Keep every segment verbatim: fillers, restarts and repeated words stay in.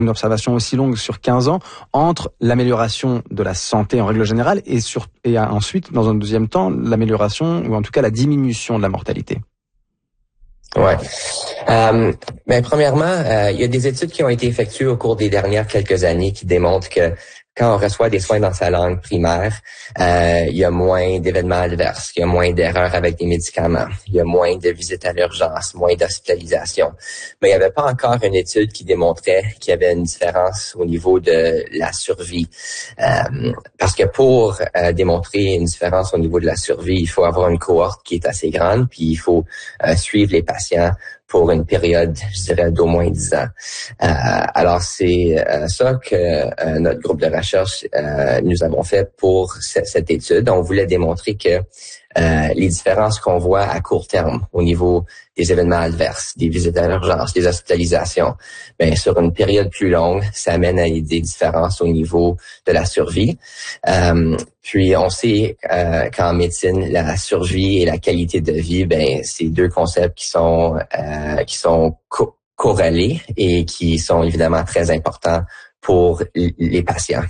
une observation aussi longue sur quinze ans entre l'amélioration de la santé en règle générale et, sur, et ensuite, dans un deuxième temps, l'amélioration ou en tout cas la diminution de la mortalité? Ouais. Euh, ben, premièrement, euh, il y a des études qui ont été effectuées au cours des dernières quelques années qui démontrent que quand on reçoit des soins dans sa langue primaire, euh, il y a moins d'événements adverses, il y a moins d'erreurs avec des médicaments, il y a moins de visites à l'urgence, moins d'hospitalisation. Mais il n'y avait pas encore une étude qui démontrait qu'il y avait une différence au niveau de la survie. Euh, parce que pour euh, démontrer une différence au niveau de la survie, il faut avoir une cohorte qui est assez grande, puis il faut euh, suivre les patients pour une période, je dirais, d'au moins dix ans. Euh, alors, c'est euh, ça que euh, notre groupe de recherche, euh, nous avons fait pour c- cette étude. On voulait démontrer que euh, les différences qu'on voit à court terme au niveau des événements adverses, des visites à l'urgence, des hospitalisations, bien, sur une période plus longue, ça amène à des différences au niveau de la survie. Euh, puis, on sait euh, qu'en médecine, la survie et la qualité de vie, ben, c'est deux concepts qui sont euh, qui sont co- corrélés et qui sont évidemment très importants pour l- les patients.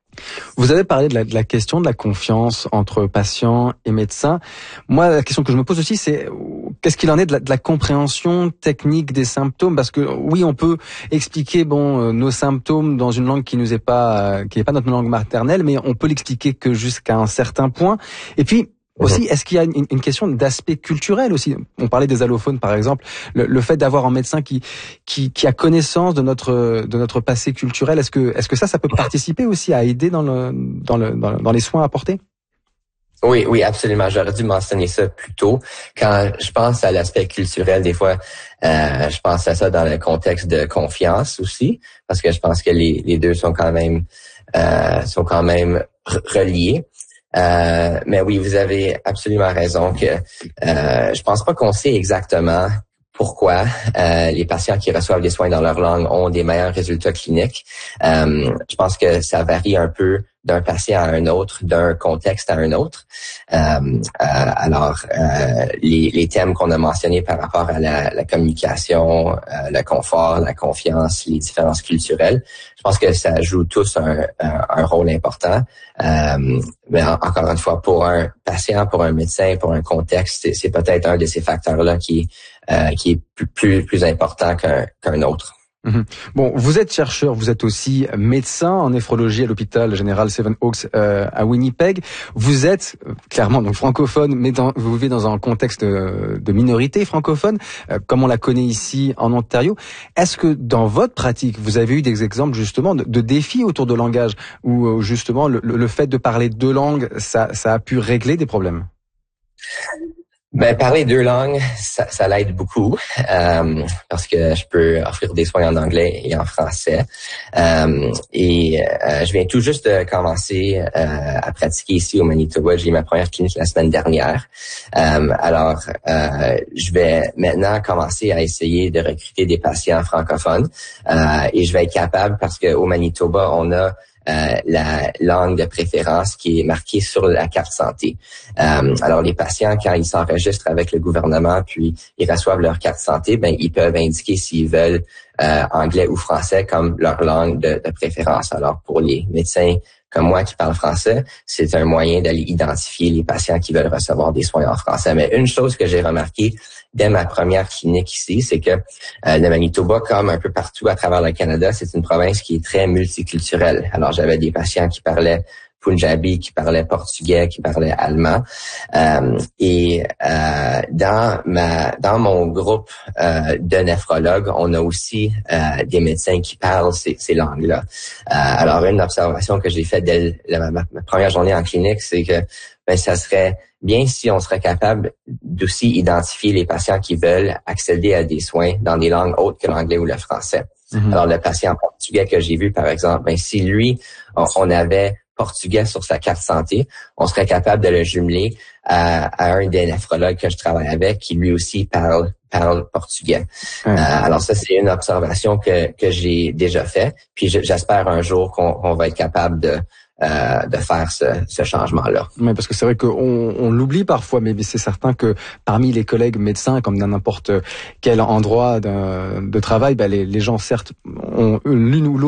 Vous avez parlé de la, de la question de la confiance entre patients et médecins. Moi, la question que je me pose aussi, c'est qu'est-ce qu'il en est de la, de la compréhension technique des symptômes? Parce que oui, on peut expliquer bon euh, nos symptômes dans une langue qui nous est pas euh, qui n'est pas notre langue maternelle, mais on peut l'expliquer que jusqu'à un certain point. Et puis aussi, est-ce qu'il y a une, une question d'aspect culturel aussi? On parlait des allophones, par exemple. Le, le fait d'avoir un médecin qui, qui, qui a connaissance de notre, de notre passé culturel, est-ce que, est-ce que ça, ça peut participer aussi à aider dans le, dans le, dans, dans les soins apportés? Oui, oui, absolument. J'aurais dû mentionner ça plus tôt. Quand je pense à l'aspect culturel, des fois, euh, je pense à ça dans le contexte de confiance aussi, parce que je pense que les, les deux sont quand même, euh, sont quand même reliés. Euh, mais oui, vous avez absolument raison que euh, je pense pas qu'on sait exactement pourquoi euh, les patients qui reçoivent des soins dans leur langue ont des meilleurs résultats cliniques. Euh, je pense que ça varie un peu d'un patient à un autre, d'un contexte à un autre. Euh, euh, alors, euh, les, les thèmes qu'on a mentionnés par rapport à la, la communication, euh, le confort, la confiance, les différences culturelles, je pense que ça joue tous un, un, un rôle important. Euh, mais en, encore une fois, pour un patient, pour un médecin, pour un contexte, c'est, c'est peut-être un de ces facteurs-là qui, euh, qui est plus, plus, plus important qu'un, qu'un autre. Mmh. Bon, vous êtes chercheur, vous êtes aussi médecin en néphrologie à l'hôpital général Seven Oaks euh, à Winnipeg. Vous êtes euh, clairement donc francophone, mais dans, vous vivez dans un contexte de, de minorité francophone, euh, comme on la connaît ici en Ontario. Est-ce que dans votre pratique, vous avez eu des exemples justement de, de défis autour de langage, où euh, justement le, le fait de parler deux langues, ça, ça a pu régler des problèmes? Ben, parler deux langues, ça, ça l'aide beaucoup euh, parce que je peux offrir des soins en anglais et en français. Euh, et euh, je viens tout juste de commencer euh, à pratiquer ici au Manitoba. J'ai eu ma première clinique la semaine dernière. Euh, alors, euh, je vais maintenant commencer à essayer de recruter des patients francophones euh, et je vais être capable parce qu'au Manitoba, on a Euh, la langue de préférence qui est marquée sur la carte santé. Euh, alors, les patients, quand ils s'enregistrent avec le gouvernement, puis ils reçoivent leur carte santé, ben ils peuvent indiquer s'ils veulent euh, anglais ou français comme leur langue de, de préférence. Alors, pour les médecins comme moi qui parlent français, c'est un moyen d'aller identifier les patients qui veulent recevoir des soins en français. Mais une chose que j'ai remarqué dès ma première clinique ici, c'est que euh, le Manitoba, comme un peu partout à travers le Canada, c'est une province qui est très multiculturelle. Alors, j'avais des patients qui parlaient Punjabi, qui parlaient portugais, qui parlaient allemand. Euh, et euh, dans ma dans mon groupe euh, de néphrologues, on a aussi euh, des médecins qui parlent ces, ces langues-là. Euh, alors, une observation que j'ai faite dès la, ma, ma première journée en clinique, c'est que ben, ça serait bien si on serait capable d'aussi identifier les patients qui veulent accéder à des soins dans des langues autres que l'anglais ou le français. Mm-hmm. Alors, le patient portugais que j'ai vu, par exemple, ben, si lui, on, on avait portugais sur sa carte santé, on serait capable de le jumeler à, à un des néphrologues que je travaille avec qui lui aussi parle parle portugais. Mm. Euh, alors ça, c'est une observation que que j'ai déjà fait. Puis j'espère un jour qu'on, qu'on va être capable de Euh, de faire ce, ce changement-là. Oui, parce que c'est vrai qu'on on l'oublie parfois, mais c'est certain que parmi les collègues médecins, comme dans n'importe quel endroit de, de travail, bah les, les gens certes ont l'une ou l'autre